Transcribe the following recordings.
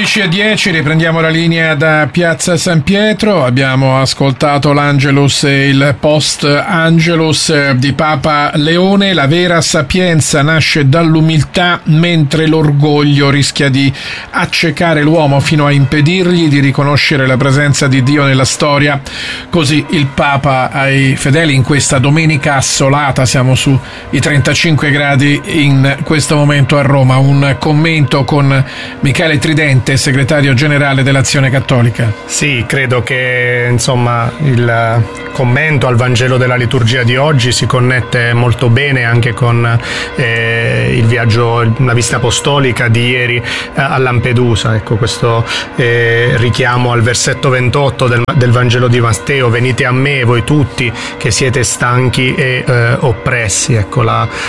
11:10, riprendiamo la linea da Piazza San Pietro. Abbiamo ascoltato l'Angelus e il post-Angelus di Papa Leone. La vera sapienza nasce dall'umiltà, mentre l'orgoglio rischia di accecare l'uomo fino a impedirgli di riconoscere la presenza di Dio nella storia. Così il Papa ai fedeli in questa domenica assolata. Siamo sui 35 gradi in questo momento a Roma. Un commento con Michele Tridente, segretario generale dell'Azione Cattolica. Sì, credo che il commento al Vangelo della liturgia di oggi si connette molto bene anche con il viaggio, la visita apostolica di ieri a Lampedusa. Ecco, questo richiamo al versetto 28 del Vangelo di Matteo: venite a me voi tutti che siete stanchi e oppressi. Ecco,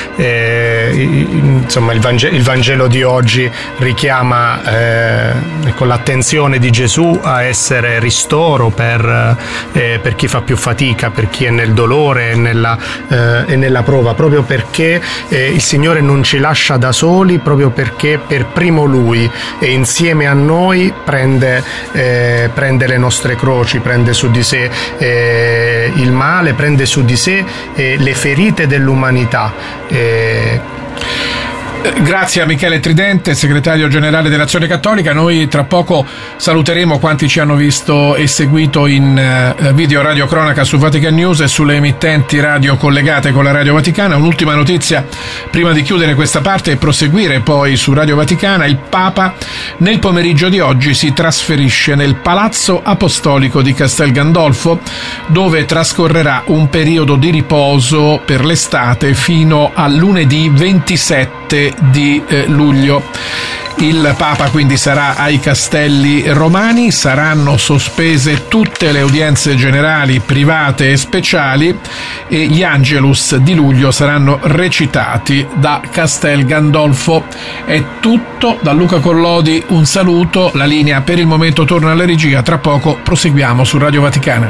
il Vangelo di oggi richiama l'attenzione di Gesù a essere ristoro per chi fa più fatica, per chi è nel dolore e nella prova, proprio perché il Signore non ci lascia da soli, proprio perché per primo Lui e insieme a noi prende le nostre croci, prende su di sé il male, prende su di sé le ferite dell'umanità. Grazie a Michele Tridente, segretario generale dell'Azione Cattolica. Noi tra poco saluteremo quanti ci hanno visto e seguito in video radiocronaca su Vatican News e sulle emittenti radio collegate con la Radio Vaticana. Un'ultima notizia prima di chiudere questa parte e proseguire poi su Radio Vaticana: il Papa nel pomeriggio di oggi si trasferisce nel Palazzo Apostolico di Castel Gandolfo, dove trascorrerà un periodo di riposo per l'estate fino a lunedì 27 di luglio. Il Papa quindi sarà ai Castelli Romani, saranno sospese tutte le udienze generali private e speciali e gli Angelus di luglio saranno recitati da Castel Gandolfo. È tutto da Luca Collodi, un saluto, la linea per il momento torna alla regia, tra poco proseguiamo su Radio Vaticana.